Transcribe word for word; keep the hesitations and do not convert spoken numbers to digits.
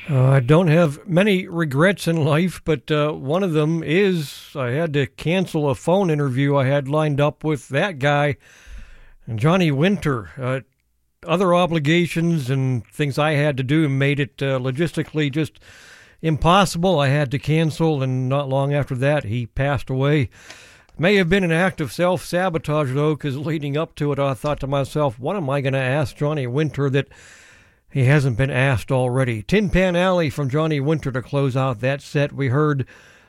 Uh, I don't have many regrets in life, but uh, one of them is I had to cancel a phone interview I had lined up with that guy, Johnny Winter. Uh, other obligations and things I had to do made it uh, logistically just impossible. I had to cancel, and not long after that, he passed away. May have been an act of self-sabotage, though, because leading up to it, I thought to myself, what am I going to ask Johnny Winter that he hasn't been asked already? Tin Pan Alley from Johnny Winter to close out that set. We heard